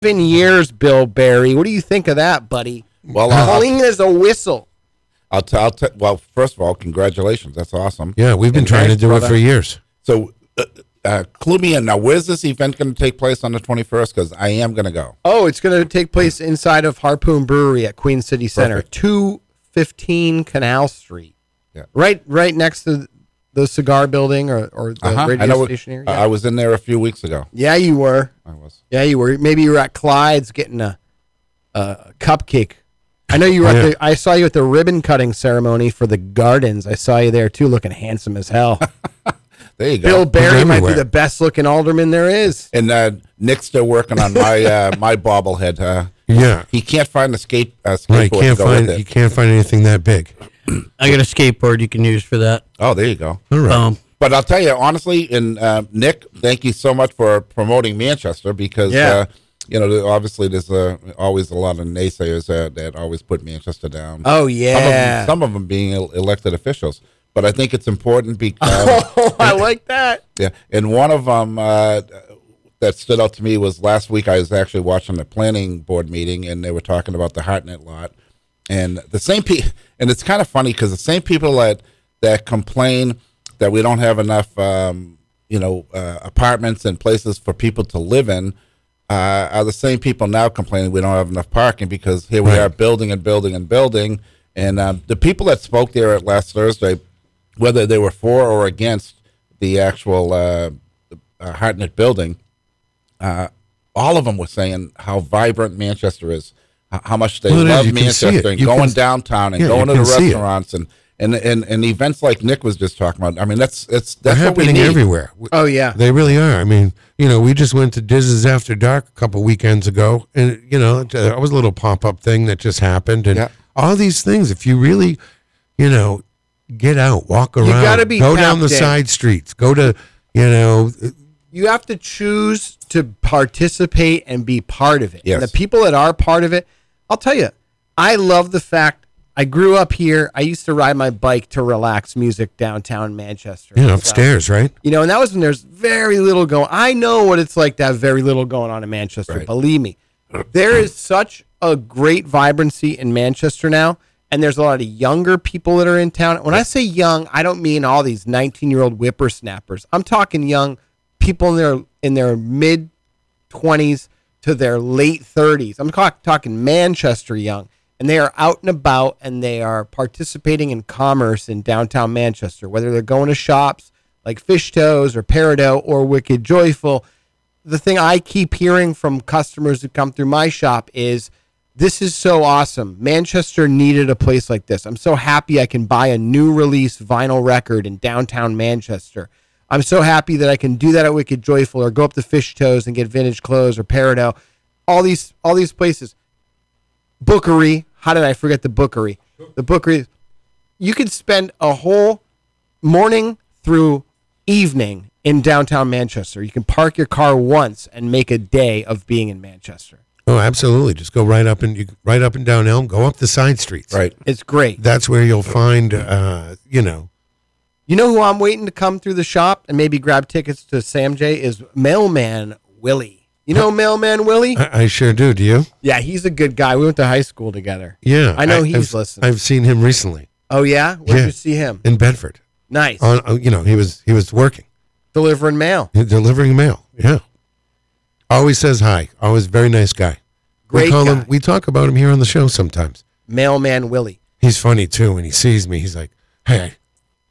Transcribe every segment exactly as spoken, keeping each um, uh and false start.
Seven years, Bill Barry. What do you think of that, buddy? Well, uh, clean as a whistle. I'll tell. T- well, first of all, congratulations. That's awesome. Yeah, we've been And trying thanks, to do brother. it for years. So, uh, uh, clue me in now. Where's this event going to take place on the twenty-first? Because I am going to go. Oh, it's going to take place inside of Harpoon Brewery at Queen City Center, Perfect. two fifteen Canal Street. Yeah. Right, right next to the cigar building or, or the Uh-huh. radio I know. It, station area. uh, I was in there a few weeks ago. Yeah, you were. I was. Yeah, you were. Maybe you were at Clyde's getting a, a cupcake. I know you were Yeah. at the. I saw you at the ribbon cutting ceremony for the Gardens. I saw you there too, looking handsome as hell. There you go. Bill Barry might be everywhere. the best looking alderman there is. And uh, Nick's still working on my uh, my bobblehead. Uh, Yeah. he can't find a skate uh, skateboard Right, can't to go find with you it. can't find anything that big. I got a skateboard you can use for that. Oh, there you go. All right. Um, But I'll tell you honestly, and uh, Nick, thank you so much for promoting Manchester because Yeah. uh, you know there- obviously there's uh, always a lot of naysayers uh, that always put Manchester down. Oh Some of, yeah. them, some of them being el- elected officials, but I think it's important because Oh, I like that. yeah, and one of them uh, that stood out to me was last week. I was actually watching the planning board meeting, and they were talking about the Hartnett lot, and the same people. And it's kind of funny because the same people that that complain that we don't have enough, um, you know, uh, apartments and places for people to live in, uh, are the same people now complaining we don't have enough parking because here we Right. are building and building and building. And um, the people that spoke there at last Thursday, whether they were for or against the actual uh, uh, Hartnett building, uh, all of them were saying how vibrant Manchester is, h- how much they Well, it is. love You can see Manchester, it. and You going can- downtown and Yeah, going you to the can see it. restaurants and, and and and events like Nick was just talking about. I mean, that's it's They're that's what we happening need. everywhere. Oh yeah. They really are. I mean, you know, we just went to Diz's After Dark a couple weekends ago, and you know, it uh, was a little pop up thing that just happened, and Yeah. all these things. If you really, you know, get out, walk around, gotta be go down the tapped in. side streets, go to, you know, You have to choose to participate and be part of it. Yes. And the people that are part of it, I'll tell you, I love the fact I grew up here. I used to ride my bike to relax music downtown Manchester. you know, So, upstairs, right? You know, and that was when there's very little going. I know what it's like to have very little going on in Manchester. Right. Believe me, there is such a great vibrancy in Manchester now, and there's a lot of younger people that are in town. When I say young, I don't mean all these nineteen-year-old whippersnappers. I'm talking young people in their in their mid twenties to their late thirties. I'm talk, talking Manchester young. And they are out and about, and they are participating in commerce in downtown Manchester, whether they're going to shops like Fish Toes or Peridot or Wicked Joyful. The thing I keep hearing from customers who come through my shop is, this is so awesome. Manchester needed a place like this. I'm so happy I can buy a new release vinyl record in downtown Manchester. I'm so happy that I can do that at Wicked Joyful or go up to Fish Toes and get vintage clothes or Peridot. All these, all these places. Bookery. How did I forget the Bookery? The Bookery. You could spend a whole morning through evening in downtown Manchester. You can park your car once and make a day of being in Manchester. Oh, absolutely. Just go right up and you right up and down Elm. Go up the side streets. Right. It's great. That's where you'll find, uh, you know, You know who I'm waiting to come through the shop and maybe grab tickets to Sam J is Mailman Willie. You know Mailman Willie? I, I sure do. Do you? Yeah, he's a good guy. We went to high school together. Yeah. I know I, he's I've, listening. I've seen him recently Oh yeah? Where'd Yeah. you see him? in Bedford. Nice. On, uh, you know, he was he was working, Delivering mail. delivering mail. Yeah. Always says hi. Always very nice guy. Great we call guy. him. We talk about him here on the show sometimes. Mailman Willie. He's funny too. When he sees me, he's like, "Hey, I,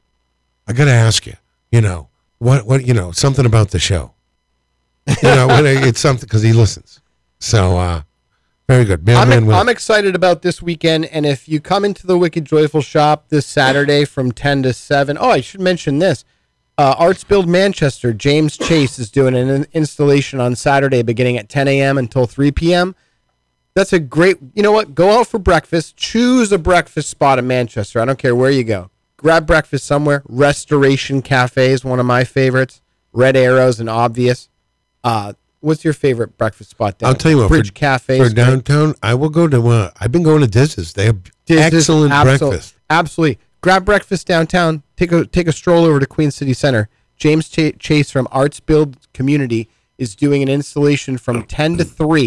I got to ask you. You know what? What? You know something about the show? You know, when I, it's something because he listens. So, uh, very good. I'm, Mailman Willie. I'm excited about this weekend, and if you come into the Wicked Joyful shop this Saturday from ten to seven, oh, I should mention this. Uh, Arts Build Manchester, James Chase is doing an in- installation on Saturday beginning at ten a.m. until three p.m. That's a great, you know what? Go out for breakfast. Choose a breakfast spot in Manchester. I don't care where you go. Grab breakfast somewhere. Restoration Cafe is one of my favorites. Red Arrows and Obvious. Uh, what's your favorite breakfast spot down I'll tell you what. Bridge for, Cafe. for is great. downtown, I will go to. Uh, I've been going to Diz's. They have This is excellent absol- breakfast. Absolutely. Grab breakfast downtown. Take a take a stroll over to Queen City Center. James Ch- Chase from Arts Build Community is doing an installation from ten to three.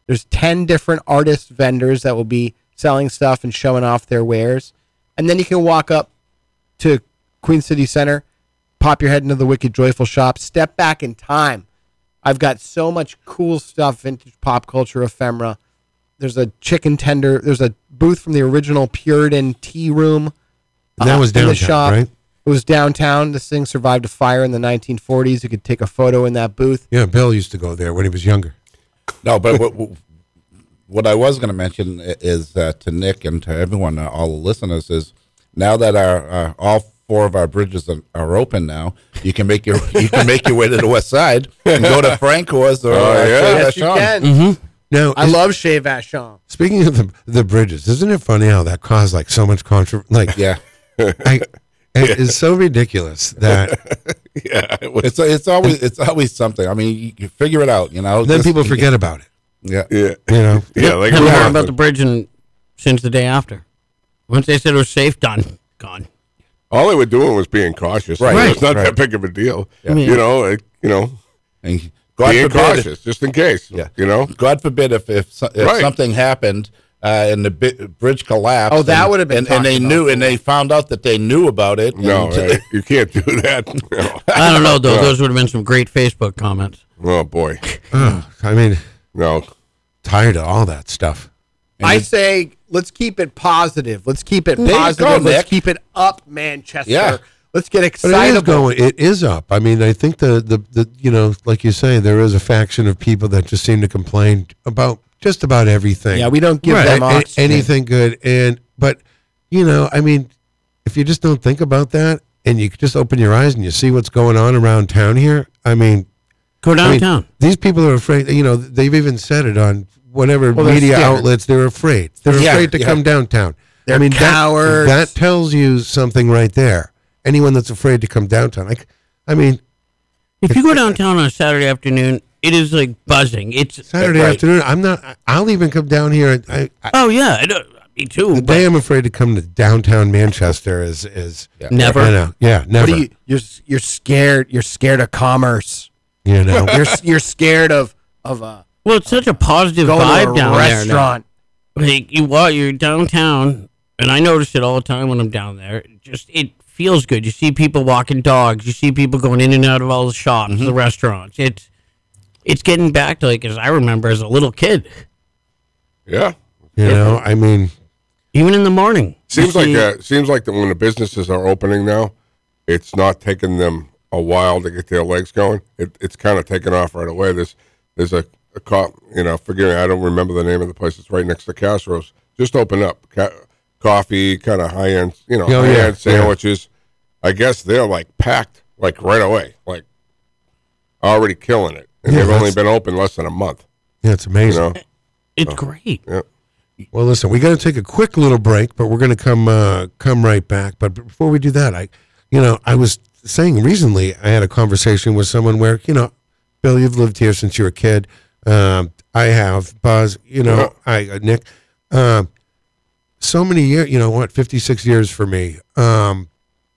There's ten different artist vendors that will be selling stuff and showing off their wares. And then you can walk up to Queen City Center, pop your head into the Wicked Joyful shop, step back in time. I've got so much cool stuff, vintage pop culture, ephemera. There's a chicken tender. There's a booth from the original Puritan Tea Room. And that uh, was in the downtown, shop. right? It was downtown. This thing survived a fire in the nineteen forties. You could take a photo in that booth. Yeah, Bill used to go there when he was younger. No, but what, what I was going to mention is uh, to Nick and to everyone, uh, all the listeners, is now that our uh, all four of our bridges are, are open now, you can make your you can make your way to the west side and go to Francois or Oh, uh, yeah. Chez Yes, you Vachon. can. Mm-hmm. Now, I is- love Chez Vachon. speaking of the the bridges, isn't it funny how that caused like so much controversy? Like, Yeah, I, it is so ridiculous that Yeah, it was, it's it's always it's always something. I mean, you, you figure it out, you know. then Just- people forget about it. Yeah, yeah, You know, yeah. Like Haven't yeah. heard about the bridge in, since the day after. Once they said it was safe, done, gone. all they were doing was being cautious. Right. Right. It's not Right. that big of a deal. Yeah. You know, like, you know, and God being forbid, cautious just in case. Yeah. You know. God forbid if if, so- if Right. something happened uh, and the bi- bridge collapsed. Oh, that and- would have been and, and they talked knew about. and they found out that they knew about it. No, and- right. You can't do that. No. I don't know, though. Those would have been some great Facebook comments. Oh boy. oh, I mean, No. tired of all that stuff. I say let's keep it positive. Let's keep it you positive. go, Let's Nick. keep it up, Manchester. Yeah. Let's get But excited. it is going. It is up. I mean, I think the, the the you know, like you say, there is a faction of people that just seem to complain about just about everything. Yeah, we don't give Right. them A- oxygen. anything good. And but you know, I mean, if you just don't think about that and you just open your eyes and you see what's going on around town here, I mean, Go I mean, downtown. these people are afraid. You know, they've even said it on whatever Well, they're media scared. outlets. They're afraid. They're Yeah, afraid to yeah. come downtown. They're I mean, that- cowards. That, tells you something right there. Anyone that's afraid to come downtown, like, I mean, If you go downtown on a Saturday afternoon, it is like buzzing. It's Saturday Right. afternoon. I'm not. I'll even come down here. I, I, oh yeah, I don't, me too. the but day I'm afraid to come to downtown Manchester is is Yeah. never. I know. Yeah, What never. are you, you're you're scared. You're scared of commerce. you know. You're you're scared of of uh, Well, it's such a positive going vibe to a down restaurant. there. Now. Like you walk, you're downtown, and I notice it all the time when I'm down there. It just it feels good. You see people walking dogs. You see people going in and out of all the shops, Mm-hmm. the restaurants. It's it's getting back to like as I remember as a little kid. Yeah. You know. I mean, Even in the morning. You Seems like see- uh, seems like that when the businesses are opening now, it's not taking them a while to get their legs going. It, it's kind of taking off right away. There's there's a, a cop, you know, forgive me, I don't remember the name of the place. It's right next to Castro's. Just opened up. Ca- coffee, kind of high end, you know, Oh, high yeah, end sandwiches. I guess they're like packed like right away, like already killing it, and Yeah, they've only that's- been open less than a month. yeah, it's You amazing. know, it's great. yeah. Well, listen, we got to take a quick little break, but we're going to come uh, come right back. But before we do that, I, you know, I was saying recently I had a conversation with someone where, you know, Bill, you've lived here since you were a kid. Um, I have. Buzz, you know, I uh, Nick, um, so many years. You know what? Fifty-six years for me. Um,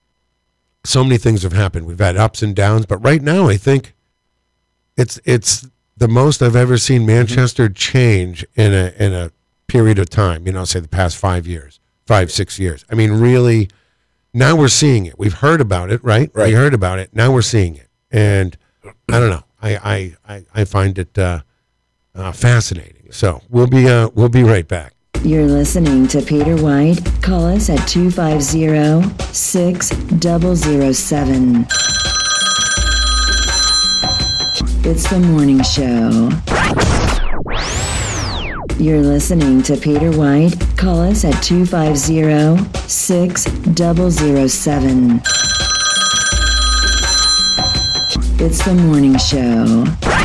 so many things have happened. We've had ups and downs, but right now, I think it's it's the most I've ever seen Manchester change in a in a period of time, you know, say the past five years, five, six years. I mean, really, now we're seeing it. We've heard about it, right? Right. We heard about it. Now we're seeing it. And I don't know. I I, I, I find it uh, uh, fascinating. So we'll be uh, we'll be right back. You're listening to Peter White. Call us at two five zero, six zero zero seven. It's the morning show. You're listening to Peter White. Call us at two five zero, six zero zero seven. It's the morning show.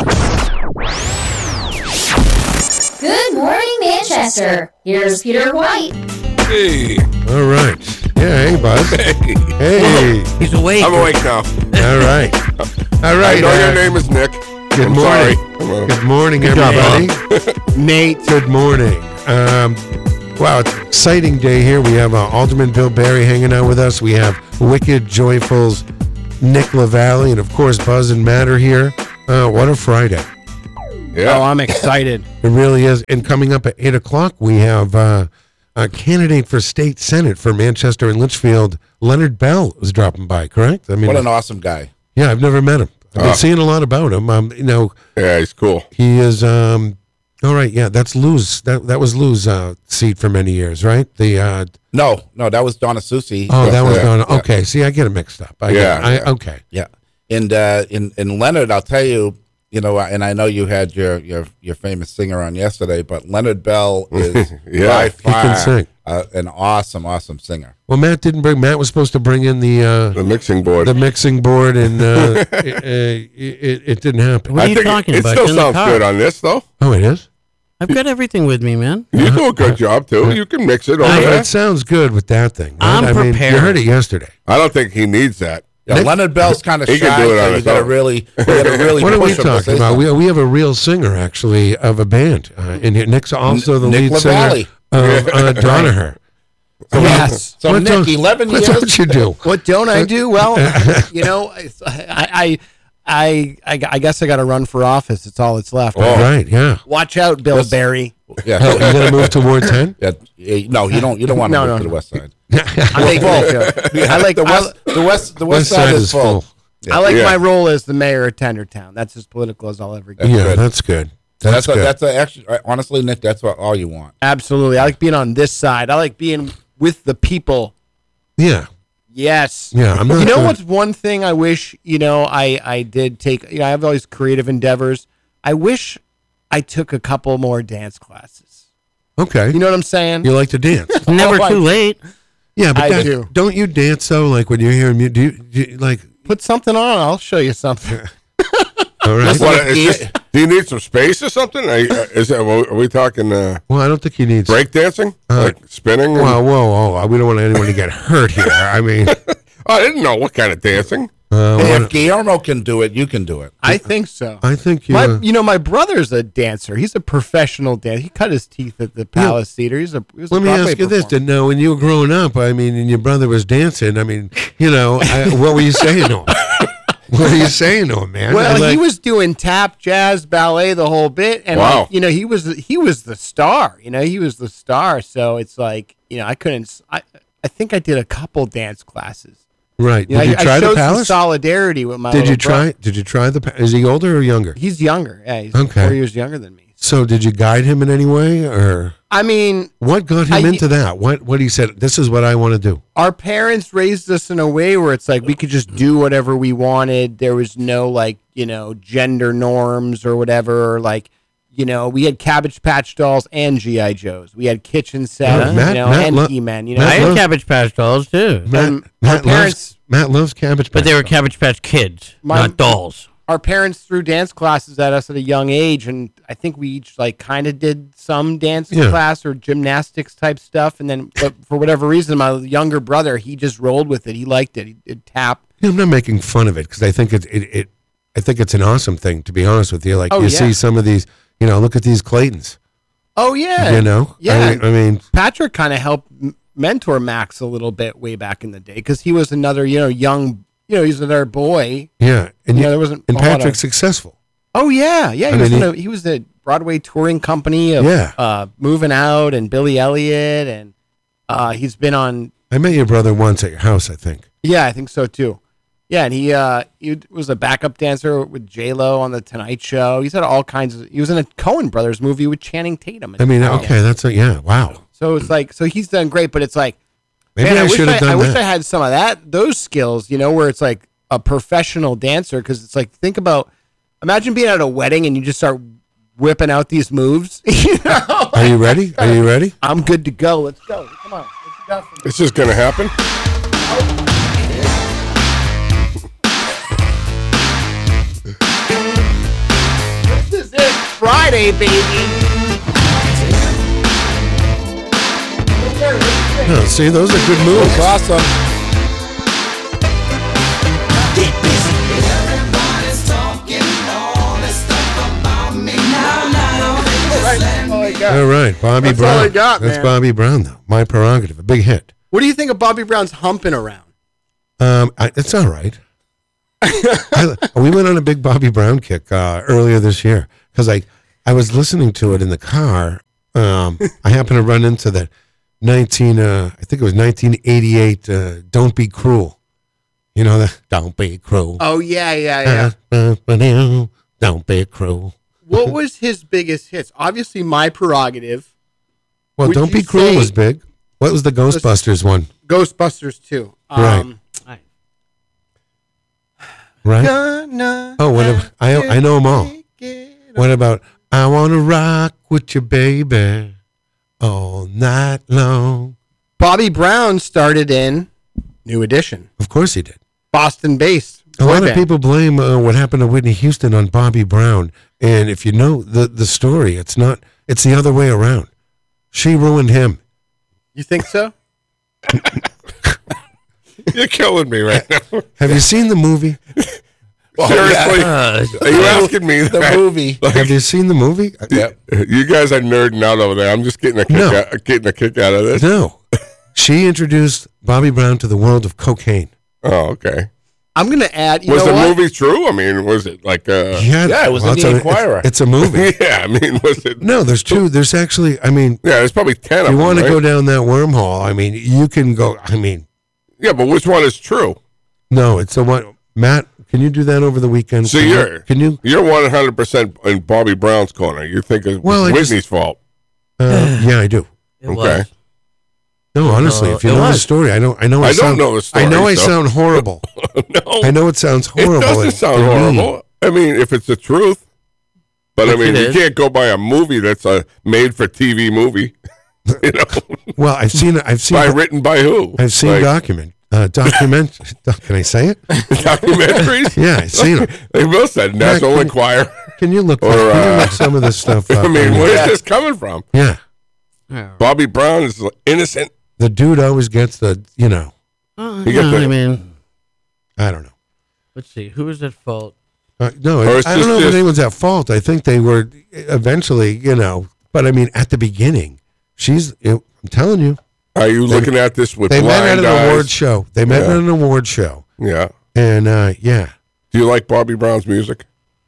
Good morning, Manchester. Here's Peter White. Hey, All right. Yeah. Hey, Buzz. Hey. He's awake. I'm awake now. All right. All right. I know uh, your name is Nick. Good I'm morning. sorry. I'm a- Good morning, job, everybody. Nate. Good morning. Um, wow, it's an exciting day here. We have uh, Alderman Bill Barry hanging out with us. We have Wicked Joyful's Nick LaValle, and of course Buzz and Matt are here. Uh, what a Friday! Yeah. Oh, I'm excited. It really is. And coming up at eight o'clock, we have uh, a candidate for state senate for Manchester and Litchfield. Leonard Bell is dropping by. Correct? I mean, What an awesome guy. yeah, I've never met him. I've been Oh. seeing a lot about him. Um, you know, Yeah, he's cool. he is. Um, all right, yeah, that's Lou's. That that was Lou's uh, seat for many years, right? The uh, No, no, that was Donna Susi. oh, that was Yeah, gone. yeah. Okay, see, I get it mixed up. I, Yeah, I, yeah. okay. Yeah, and uh, in in Leonard, I'll tell you, you know, and I know you had your your your famous singer on yesterday, but Leonard Bell is Yeah. by He far can sing. Uh, an awesome, awesome singer. Well, Matt didn't bring. Matt was supposed to bring in the uh, The mixing board. the mixing board, and uh, it, it, it, it didn't happen. What are I you think talking it, about? It still It's in the sounds car. good on this, though. Oh, it is. I've got everything with me, man. You do a good job, too. You can mix it over Oh, there. it sounds good with that thing. Right? I'm I mean, you prepared. heard it yesterday. I don't think he needs that. Yeah, Nick- Leonard Bell's kind of He shy, can do it on so you his got to own. really, you got to really. What are we push him to talking say about? We, something. we have a real singer actually of a band, uh, and Nick's also the Nick lead singer LaValle. of uh, Donaher. Yes. So What Nick, don't- eleven What years. don't you do? What don't I do? Well, you know, I, I, I, I, I guess I got to run for office. It's all that's left. Right? Yeah. Watch out, Bill Barry. Yeah, Oh, you gonna move to Ward ten? yeah, yeah, no, you don't. You don't want to No, move no, to the no. west side. I'm making that joke. I like the west. The west. The west, side, is full. I like Yeah. my role as the mayor of Tendertown. That's as political as I'll ever get. Yeah, good. that's good. So That's, that's a, good. that's a, actually honestly, Nick. That's what all you want. Absolutely. I like being on this side. I like being with the people. yeah. Yes. Yeah, I'm not You know gonna- what's one thing I wish, you know, I, I did take, you know, I have all these creative endeavors. I wish I took a couple more dance classes. Okay. You know what I'm saying? You like to dance? Never Oh, I- too late. Yeah, but I that- do. don't you dance though? Like when you're hearing music, do you, do you like? Put something on. I'll show you something. All right. What, is this, do you need some space or something? Are, you- uh, is that, are we talking uh, Well, I don't think he needs. break dancing? Uh, like spinning? and- Whoa, whoa, whoa! We don't want anyone to get hurt here. I mean, uh, I didn't know what kind of dancing. And what- if Guillermo can do it, you can do it. I think so. I think you. My, uh, you know, my brother's a dancer. He's a professional dancer. He cut his teeth at the Palace Theater. He's a. He was a Let me Broadway ask you this: performer. to know when you were growing up, I mean, and your brother was dancing. I mean, you know, I, what were you saying to him? What were you saying to him, man? Well, I he like- was doing tap, jazz, ballet, the whole bit, and Wow. like, you know, he was he was the star. You know, he was the star. So it's like, you know, I couldn't. s- I I think I did a couple dance classes. right. You know, Did you I, try I showed the some palace? solidarity with my. Did little you try? brother. Did you try the? pa- Is he older or younger? He's younger. Yeah, he's Okay. four years younger than me. So, did you guide him in any way, or I mean, what got him I- into that? What? What he said? This is what I want to do. our parents raised us in a way where it's like we could just do whatever we wanted. There was no like, you know, gender norms or whatever. Or like, you know, we had Cabbage Patch Dolls and G I Joes. We had kitchen sets, Yeah, Matt- you know, Matt and lo- He-Man. You know, Matt I had loves- Cabbage Patch Dolls too, Matt, Um, Matt our loves parents- Matt loves Cabbage but Patch they were Dolls. Cabbage Patch kids, My- not dolls. our parents threw dance classes at us at a young age, and I think we each like kind of did some dance Yeah. class or gymnastics type stuff. And then, but for whatever reason, my younger brother, he just rolled with it. He liked it. He did tap. Yeah, I'm not making fun of it because I think it, it, it, I think it's an awesome thing. To be honest with you, like Oh, you yeah. see some of these, you know, look at these Claytons. Oh yeah, You know, yeah. I, mean- I mean, Patrick kind of helped m- mentor Max a little bit way back in the day because he was another, you know, young, you know, he's another boy. yeah, and Yeah, you- there wasn't and a lot of- Patrick's successful. Oh yeah, yeah. He I was mean, in a, he was a Broadway touring company of Yeah. uh, Moving Out and Billy Elliot, and uh, he's been on. I met your brother once at your house, I think. Yeah, I think so too. Yeah, and he uh, he was a backup dancer with J Lo on the Tonight Show. He's had all kinds of. He was in a Coen Brothers movie with Channing Tatum. I mean, okay, that's a yeah, wow. So it's like, so he's done great, but it's like, Maybe man, I I, wish should have I, done I wish that. I had some of that, those skills, you know, where it's like a professional dancer. Because it's like, think about, imagine being at a wedding and you just start whipping out these moves. You know, Are you ready? Are you ready? I'm good to go. Let's go. Come on. What you got for me? This is going to happen. This is Friday, baby. Oh, see, those are good moves. Awesome. Oh my God. All right, Bobby That's Brown. all I got, That's man. Bobby Brown, though. My prerogative, a big hit. What do you think of Bobby Brown's humping around? Um, I, it's all right. I, we went on a big Bobby Brown kick uh, earlier this year because I, I was listening to it in the car. Um, I happened to run into that nineteen. Uh, I think it was nineteen eighty-eight. Uh, Don't Be Cruel. You know that? Don't be cruel. Oh yeah, yeah, yeah. Don't be cruel. What was his biggest hits? Obviously, My Prerogative. Well, Would Don't you Be Cruel say- was big. What was the Ghostbusters one? Ghostbusters two. Right. Um, Right? Gonna Oh, what about, I I know them all. What about I Wanna Rock with You, Baby, all night long? Bobby Brown started in New Edition, Of course he did. Boston-based. A boy lot of band. people blame uh, what happened to Whitney Houston on Bobby Brown, and if you know the the story, it's not. It's the other way around. She ruined him. You think so? You're killing me right now. Have you seen the movie? Seriously, Uh, are you asking me The that? movie. Have you seen the movie? Yep. You guys are nerding out over there. I'm just getting a kick, No. out, getting a kick out of this. No. She introduced Bobby Brown to the world of cocaine. Oh, okay. I'm gonna add. You was know the what? movie true? I mean, was it like? Uh, Yeah, Yeah, it was in it's the a- Inquirer. It's, it's a movie. yeah, I mean, was it? No, there's two. There's actually. I mean, Yeah, there's probably ten of you them. want to right? go down that wormhole. I mean, you can go. I mean, Yeah, but which one is true? no, it's the one. Matt, can you do that over the weekend? So Can you- you're Can you? you're one hundred percent in Bobby Brown's corner. You think it's Well, I Whitney's just- fault? Uh, yeah, I do. it Okay. was. No, honestly, Uh, if you it know the was. story, I don't. I know. I, I don't sound, know the story, I know I so- sound horrible. no, I know it sounds horrible. it doesn't and- sound and mean. horrible. I mean, if it's the truth. But I Which mean, it you is. can't go by a movie that's a made-for-T V movie. you know, Well, I've seen. I've seen. by written by who? I've seen Like, document. Uh, document. Can I say it? documentaries. Yeah, I've seen them. They both said National can- Enquirer. Can you look? Or, can you uh, look some of this stuff up? I mean, mean, where's this coming from? yeah, Yeah. Bobby Brown is innocent. the dude always gets the. You know, Uh, You get no, the- I mean, I don't know. let's see. Who is at fault? Uh, no, Or it's I don't just- know if just- anyone's at fault. I think they were eventually, you know. But I mean, at the beginning, she's. I'm telling you, Are you looking at this with they met at blind an eyes? award show. They met Yeah. at an award show, Yeah. and uh, yeah, Do you like Bobby Brown's music?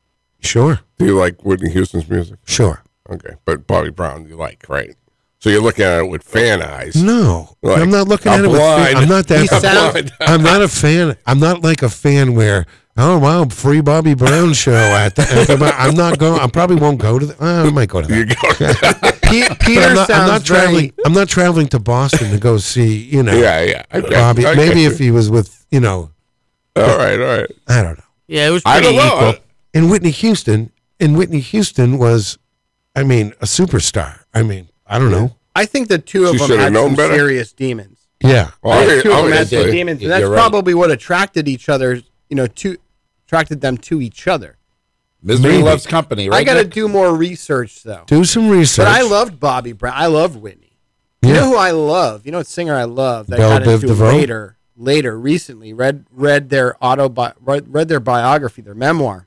sure, Do you like Whitney Houston's music? sure. Okay, but Bobby Brown you like, right? So you're looking at it with fan eyes. No, Like, I'm not looking I'm at it with. blind. Fan, I'm not that. He sounds- blind. I'm not a fan. I'm not like a fan where. Oh wow, free Bobby Brown show at the. At the I'm not going. I probably won't go to the. Uh, I might go to You that. go. Pe- But Peter I'm not, sounds I'm not traveling. very. I'm not traveling to Boston to go see. You know, yeah, yeah. I get- Bobby. I Maybe get if he was with. You know, you. All right, all right. I don't know. Yeah, it was I pretty don't know. equal. And Whitney Houston. And Whitney Houston was, I mean, a superstar. I mean, I don't know. I think the two of She them should've had known some better. serious demons. Yeah. Well, I I- think two of them had obviously. some demons, and that's You're right. probably what attracted each other. You know, to attracted them to each other. Misery Maybe. loves company, right? I got to Nick? do more research though. Do some research. But I loved Bobby Brown. I loved Whitney. You Yeah. know who I love? You know what singer I love that Belle I got Biv into DeVoe? later, later, recently. Read read their autobi- read, read their biography, their memoir.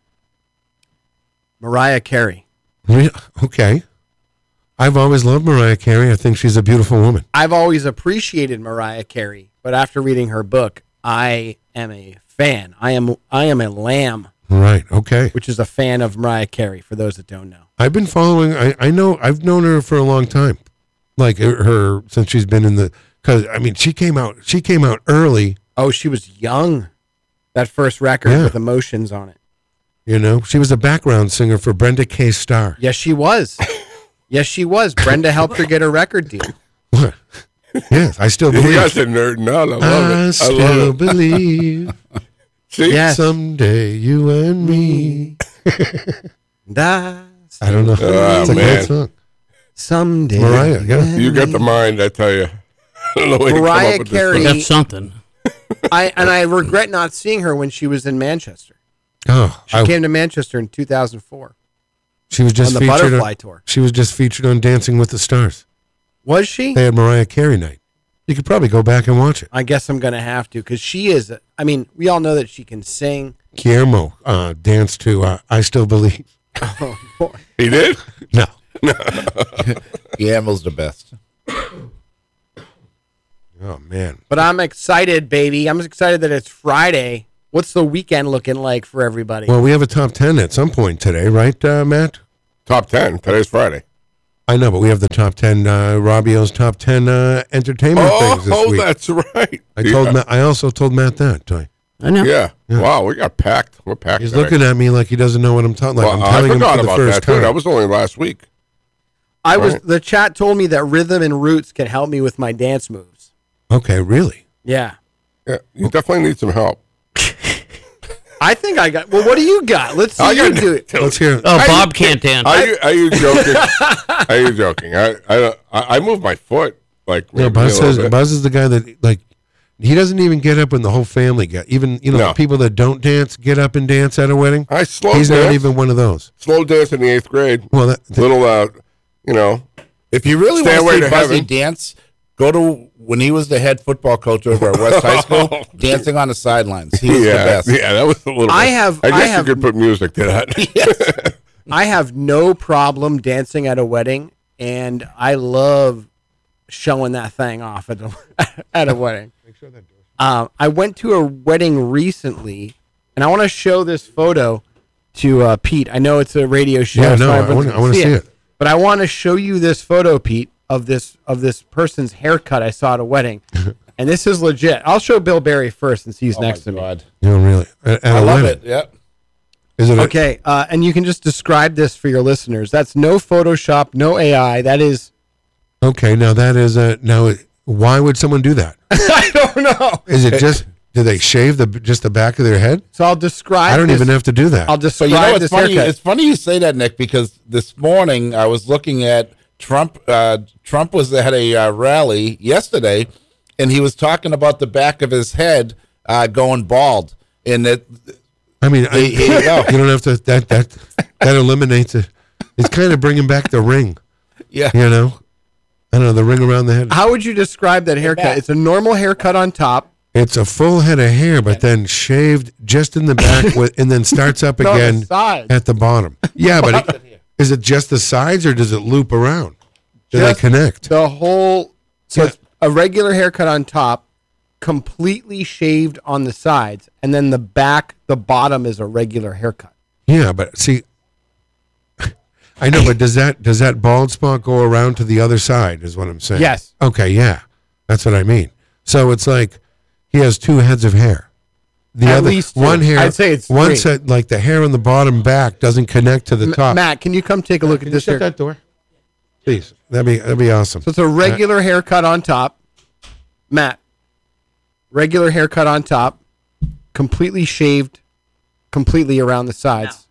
Mariah Carey. Re- okay. I've always loved Mariah Carey. I think she's a beautiful woman. I've always appreciated Mariah Carey, but after reading her book, I am a fan. I am I am a lamb, Right. Okay. which is a fan of Mariah Carey. For those that don't know, I've been following. I, I know. I've known her for a long time. Like her, her since she's been in the. Because I mean, she came out. She came out early. oh, she was young. That first record Yeah. with Emotions on it. You know, she was a background singer for Brenda K. Starr. Yes, she was. Yes, she was. Brenda helped her get a record deal. What? Yes, I still You believe. guys are nerding out. I love I it. I still love it. believe See? Yes. someday you and me. That's I don't know. Oh, it's a man. great song. someday. Mariah, yeah. You got the mind, I tell you. I don't know where you come Mariah up with this Carey- stuff. That's something. I and I regret not seeing her when she was in Manchester. Oh, She I- came to Manchester in two thousand four she was just on the featured Butterfly on, Tour. She was just featured on Dancing with the Stars. Was she? They had Mariah Carey night. You could probably go back and watch it. I guess I'm going to have to because she is. I mean, we all know that she can sing. Guillermo uh, danced to uh, "I Still Believe." He did? No, Guillermo's the best. oh man, But I'm excited, baby. I'm excited that it's Friday. What's the weekend looking like for everybody? well, we have a top ten at some point today, right, uh, Matt? top ten. Today's Friday. I know, but we have the top ten, uh, Robbio's top ten uh, entertainment Oh, things this oh week. that's right. I yeah. told Matt, I also told Matt that. Toy. I know. Yeah. Yeah. Wow, we got packed. We're packed. He's today. looking at me like he doesn't know what I'm talking. Like Well, I'm I telling him forgot for the about first that too. time. That was only last week. I was Right. the chat told me that rhythm and roots can help me with my dance moves. Okay, really? Yeah. Yeah, you definitely need some help. I think I got. Well, what do you got? Let's see I you got- do it. Let's hear it. Oh, Are Bob you- can't dance. Are you are you joking? Are you joking? I I I I move my foot like No, maybe Buzz a little says bit. Buzz is the guy that like he doesn't even get up when the whole family get. Even you know No. the people that don't dance get up and dance at a wedding. I slow He's dance. not even one of those. slow dance in the eighth grade. Well, that, that- Little uh, you know. If you really want Stairway to to see Buzzy Heaven. dance, go to when he was the head football coach over at West High School, dancing on the sidelines. He was yeah, the best. yeah, that was a little. I bit- have- I guess I have- you could put music to that. I have no problem dancing at a wedding, and I love showing that thing off at a at a wedding. Um, I went to a wedding recently, and I want to show this photo to uh, Pete. I know it's a radio show. Yeah, so no, I everyone's wanna- I gonna wanna see it. But I want to show you this photo, Pete, of this of this person's haircut I saw at a wedding, and this is legit. I'll show Bill Barry first, since he's Oh next my to me. God. you know, really. At, at I a love wedding. it. Yep. Is it a- Okay, uh, and you can just describe this for your listeners. That's no Photoshop, no A I. That is, Okay, now that is a now. it- Why would someone do that? I don't know. Is it just do they shave the just the back of their head? So I'll describe. I don't this- even have to do that. I'll So describe you know, it's this funny. haircut. It's funny you say that, Nick, because this morning I was looking at Trump. Uh, Trump was at a uh, rally yesterday, and he was talking about the back of his head uh, going bald, and that I mean, I, Here- here you go. you don't have to. That that that eliminates it. It's kind of bringing back the ring. yeah, You know, I don't know the ring around the head. How would you describe that haircut? back. It's a normal haircut on top. It's a full head of hair, but then shaved just in the back, with, and then starts up No, the again sides. at the bottom. Yeah, but it, is it just the sides, or does it loop around? Do Just they connect? The whole. So Yeah. it's a regular haircut on top, completely shaved on the sides, and then the back, the bottom is a regular haircut. Yeah, but see, I know, but does that does that bald spot go around to the other side? Is what I'm saying. Yes. Okay. Yeah, that's what I mean. So it's like he has two heads of hair. The At other least two. one hair. I'd say it's one three. set, like the hair on the bottom back doesn't connect to the M- top. Matt, can you come take a look Can at you this shut haircut? that door, please? That'd be that'd be awesome. So it's a regular haircut on top. Matt, regular haircut on top, completely shaved, completely around the sides.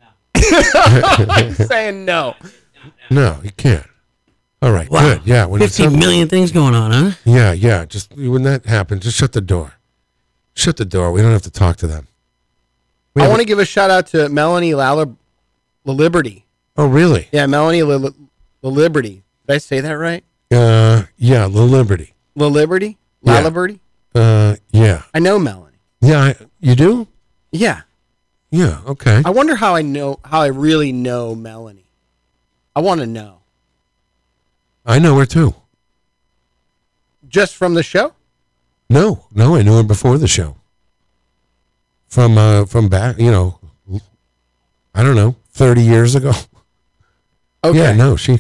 I'm saying no. No, you can't. All right, Wow. good. Yeah, when it's Fifty some- million things going on, huh? Yeah, yeah. Just when that happens, just shut the door. Shut the door. We don't have to talk to them. We I have want a- to give a shout out to Melanie Lala Liberty. Oh, really? Yeah, Melanie La Liberty. Did I say that right? Uh, yeah, La Liberty. La Liberty? Yeah. La Liberty? Uh, yeah, I know Melanie. yeah. I, you do? Yeah. Yeah. Okay. I wonder how I know how I really know Melanie. I want to know. I know her too. Just from the show? No, no, I knew her before the show. From uh, from back, you know, I don't know, thirty years ago. Okay. Yeah, no, she.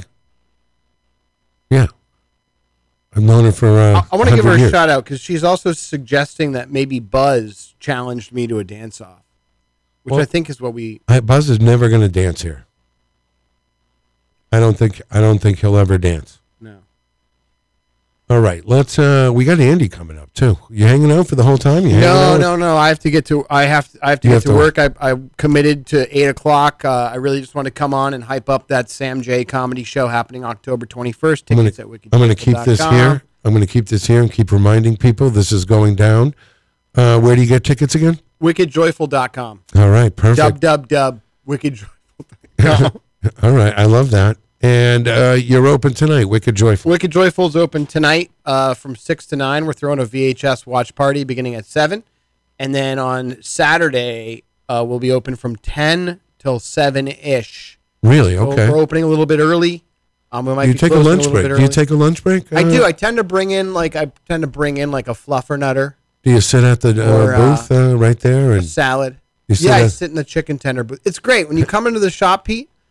Yeah, I've known her for. Uh, I, I want to give her a years. shout out because she's also suggesting that maybe Buzz challenged me to a dance off, which Well- I think is what we. I, Buzz is never going to dance here. I don't think. I don't think he'll ever dance. No. All right, let's. Uh, we got Andy coming up too. You hanging out for the whole time? You hanging No, out? no, no. I have to get to. I have. To, I have to You get have to to- work. I, I committed to eight o'clock. Uh, I really just want to come on and hype up that Sam J comedy show happening October twenty first. I'm gonna, Tickets at wicked I'm gonna keep this here. I'm going to keep this here and keep reminding people this is going down. Uh, where do you get tickets again? wicked joyful dot com. All right, perfect. Dub dub dub. wicked joyful. All right, I love that. And uh, you're open tonight, Wicked Joyful. Wicked Joyful's open tonight uh, from six to nine. We're throwing a V H S watch party beginning at seven. And then on Saturday, uh, we'll be open from ten till seven-ish. Really? So Okay. we're opening a little bit early. Um, we might Do you be take a closing lunch little break? bit Do you early. take a lunch break? I Uh, do. I tend to bring in like I tend to bring in like a fluffer nutter, Do you sit at the uh, Or, uh, booth uh, right there? a And salad. You sit Yeah, I at- sit in the chicken tender booth. It's great when you come into the shop, Pete.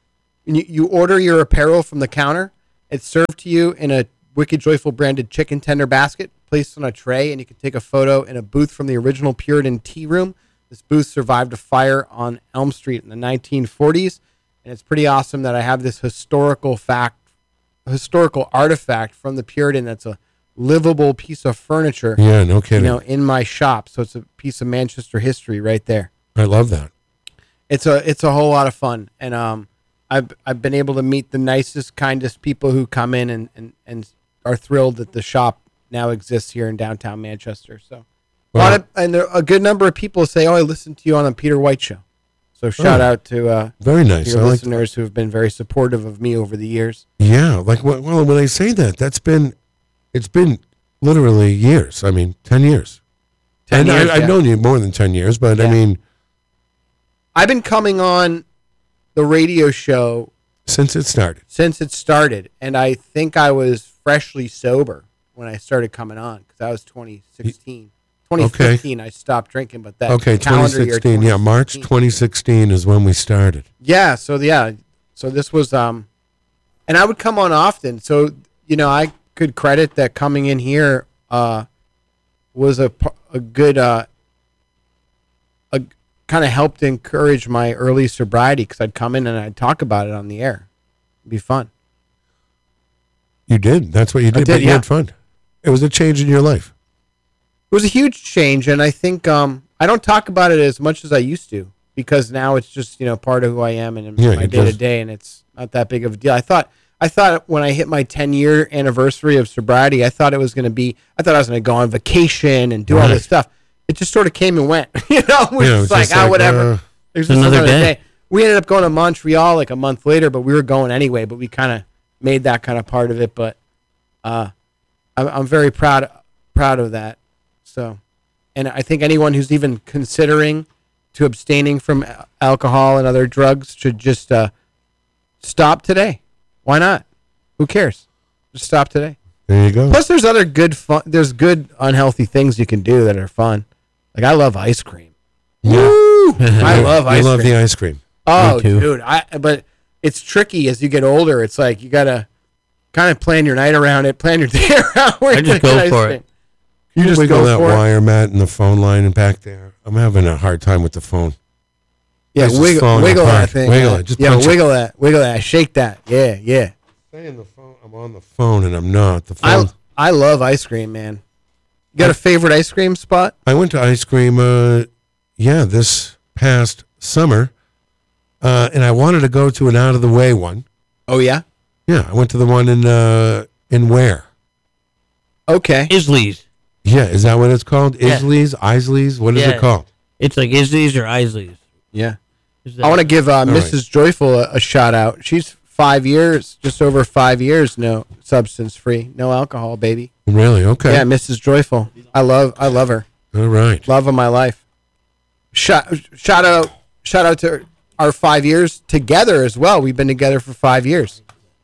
you, you order your apparel from the counter. It's served to you in a Wicked Joyful branded chicken tender basket, placed on a tray, and you can take a photo in a booth from the original Puritan Tea Room. This booth survived a fire on Elm Street in the nineteen forties, and it's pretty awesome that I have this historical fact, historical artifact from the Puritan that's a livable piece of furniture. Yeah, no kidding. You know, in my shop, so it's a piece of Manchester history right there. I love that. It's a it's a whole lot of fun, and um, I've I've been able to meet the nicest, kindest people who come in and, and, and are thrilled that the shop now exists here in downtown Manchester. So, a lot of, and there, a good number of people say, "Oh, I listened to you on the Peter White Show." So, shout Oh, out to uh, very nice. your I like listeners who have been very supportive of me over the years. Yeah, like well, well, when I say that, that's been, it's been literally years. I mean, ten years. ten and years, I, I've yeah. known you more than ten years, but I Yeah. mean, I've been coming on the radio show since it started. since it started, and I think I was freshly sober when I started coming on because that was twenty sixteen. twenty fifteen, I stopped drinking, but that Okay, calendar year, twenty sixteen. Yeah, March twenty sixteen. twenty sixteen is when we started. Yeah, so yeah, so this was um, and I would come on often. So you know, I could credit that coming in here uh was a p- a good uh a kind of helped encourage my early sobriety because I'd come in and I'd talk about it on the air. It'd be fun. You did. That's what you did. did, but you yeah. had fun. It was a change in your life. It was a huge change, and I think um I don't talk about it as much as I used to because now it's just you know part of who I am and Yeah, my it day to does. day, and it's not that big of a deal. I thought I thought when I hit my ten year anniversary of sobriety, I thought it was going to be I thought I was going to go on vacation and do all Right. this stuff. It just sort of came and went, you know. It was Yeah, it just was like just ah like, whatever. uh, There's just another another, day. day. We ended up going to Montreal like a month later, but we were going anyway. But we kind of made that kind of part of it. But uh, I'm, I'm very proud proud of that. So, and I think anyone who's even considering to abstaining from al- alcohol and other drugs should just uh, stop today. Why not? Who cares? Just stop today. There you go. Plus, there's other good fun. There's good unhealthy things you can do that are fun. Like I love ice cream. Yeah. Woo! I love ice I love cream. the ice cream. Oh, Me too. dude! I but it's tricky as you get older. It's like you gotta kind of plan your night around it, plan your day around. Where I you're just gonna go get for ice it. cream. You You just wiggle go that for it. wire, Matt, and the phone line and back there. I'm having a hard time with the phone. Yeah, It's just wiggle, falling wiggle apart. that thing. Wiggle yeah. it. Just yeah, punch it. wiggle that, wiggle that, shake that. Yeah, yeah. Saying the phone, I'm on the phone and I'm not. The I phone. I love ice cream, man. You got a favorite ice cream spot? I went to ice cream, uh, yeah, this past summer, uh, and I wanted to go to an out of the way one. Oh yeah. Yeah, I went to the one in uh, in Ware. Okay. Isley's. Yeah, is that what it's called? Yeah. Isley's, Isley's. What is Yeah. it called? It's like Isley's or Isley's. Yeah. Is I want to give uh, right. Missus Joyful a, a shout out. She's five years, just over five years, no substance free, no alcohol, baby. Really? Okay. Yeah, Missus Joyful. I love, I love her. All right. Love of my life. Shout, shout out, shout out to our five years together as well. We've been together for five years.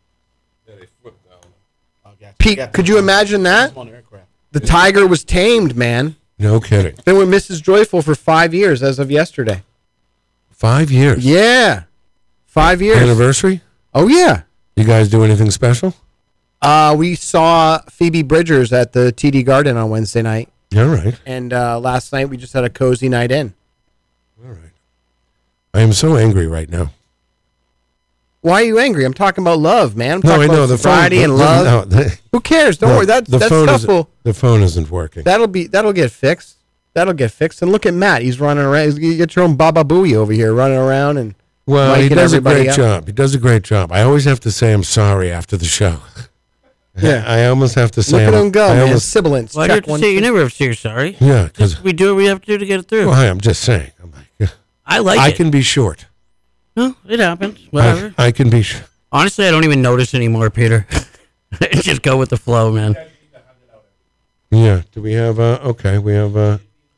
Pete, could you imagine that? The tiger was tamed, man. No kidding. Been with Missus Joyful for five years as of yesterday. Five years. Yeah, five years. Anniversary? Oh yeah. You guys do anything special? Uh, we saw Phoebe Bridgers at the T D Garden on Wednesday night, All right. and uh, last night we just had a cozy night in. All right. I am so angry right now. Why are you angry? I'm talking about love, man. I'm No, talking I know about the phone. sobriety the- and the- love. no, the- Who cares? Don't no, worry. That the that phone stuff is will the phone isn't working. that'll be that'll get fixed. That'll get fixed. And look at Matt. He's running around. You get your own Baba Booey over here running around and Well, he miking does a everybody great up. job. He does a great job. I always have to say I'm sorry after the show. Yeah. I almost have to say Look at I'm, him go, I man. almost, Sibilance. Why do you have Check to one. say you two. never have to say you're sorry? yeah, because We do what we have to do to get it through. well, hi, I'm just saying. I'm like, I like I it. can be short. No, it happens. Whatever. I, I can be. Sh- Honestly, I don't even notice anymore, Peter. Just go with the flow, man. yeah. Do we have? Uh, okay, we have. Uh,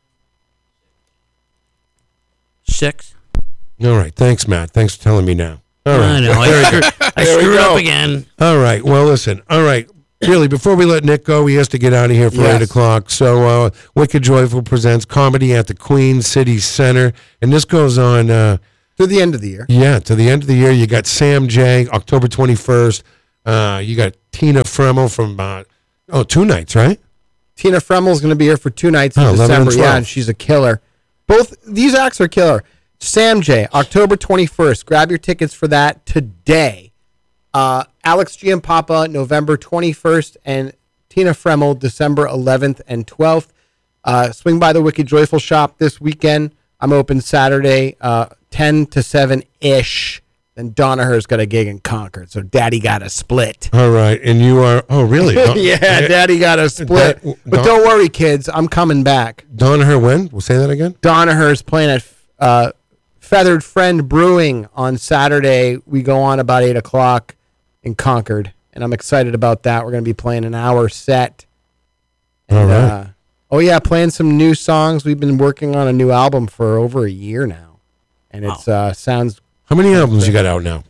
Six. all right. Thanks, Matt. Thanks for telling me now. All right. I know. I, screw, I There we screwed go. up again. All right. Well, listen. All right. Really, before we let Nick go, he has to get out of here for Yes. eight o'clock. So, uh, Wicked Joyful presents Comedy at the Queen City Center. And this goes on uh, To the end of the year. Yeah, to the end of the year. You got Sam J, October twenty-first. Uh, you got Tina Fremmel from, uh, oh, two nights, right? Tina Fremmel's going to be here for two nights in Oh, eleven and December. Yeah, twelve. and she's a killer. Both these acts are killer. Sam J, October twenty-first. Grab your tickets for that today. Uh, Alex Giampapa, November twenty-first, and Tina Fremmel, December eleventh and twelfth. Uh, swing by the Wicked Joyful shop this weekend. I'm open Saturday, uh, ten to seven-ish. Then Donaher's got a gig in Concord, so Daddy got a split. All right, and you are, oh, really? Don- Yeah, Daddy got a split. That- But Don- don't worry, kids. I'm coming back. Donaher when? We'll say that again? Donaher's playing at uh, Feathered Friend Brewing on Saturday. We go on about eight o'clock in Concord, and I'm excited about that. We're going to be playing an hour set. And, All right. Uh, oh, yeah, playing some new songs. We've been working on a new album for over a year now, and it's uh, sounds How many albums you got out now?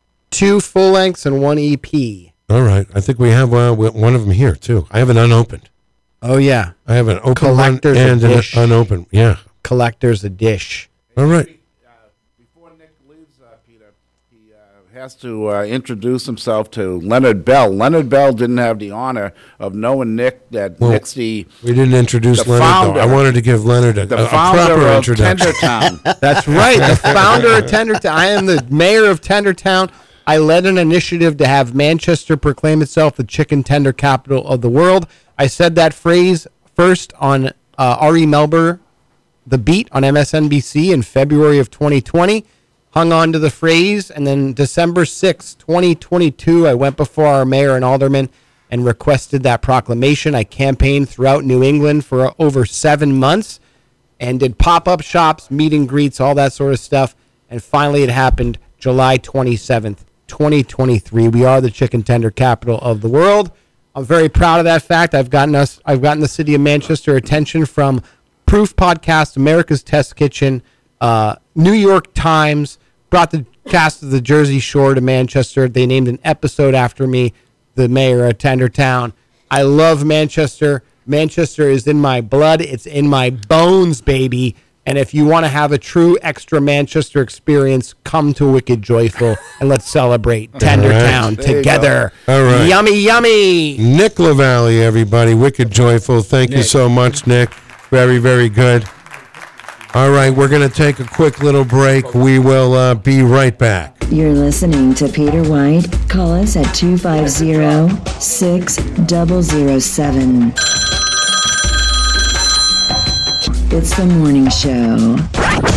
two full lengths and one E P. All right. I think we have uh, one of them here, too. I have an unopened. Oh, yeah, I have an open Collector's one and an edition. unopened. Yeah. Collector's a dish. All right. Before Nick leaves, uh, Peter, he uh, has to uh, introduce himself to Leonard Bell. Leonard Bell didn't have the honor of knowing Nick. That Well, Nick's the We didn't introduce The Leonard, founder. though. I wanted to give Leonard a, the a, a founder proper of introduction. Tendertown. That's right. The founder of Tendertown. I am the mayor of Tendertown. I led an initiative to have Manchester proclaim itself the chicken tender capital of the world. I said that phrase first on uh, R E. Melber, The Beat on M S N B C in February of twenty twenty. Hung on to the phrase, and then December sixth, twenty twenty-two, I went before our mayor and alderman and requested that proclamation. I campaigned throughout New England for over seven months and did pop-up shops, meet and greets, all that sort of stuff. And finally it happened July twenty-seventh, twenty twenty-three. We are the chicken tender capital of the world. I'm very proud of that fact. I've gotten us, I've gotten the city of Manchester attention from Proof Podcast, America's Test Kitchen, uh, New York Times, brought the cast of the Jersey Shore to Manchester. They named an episode after me, the mayor of Tendertown. I love Manchester. Manchester is in my blood. It's in my bones, baby. And if you want to have a true extra Manchester experience, come to Wicked Joyful and let's celebrate Tendertown There you together. go. All right. Yummy, yummy. Nick LaValle, everybody. Wicked Joyful. Thank you so much, Nick. Very, very good. All right, we're going to take a quick little break. We will uh, be right back. You're listening to Peter White. Call us at two five zero, six zero zero seven. It's the morning show.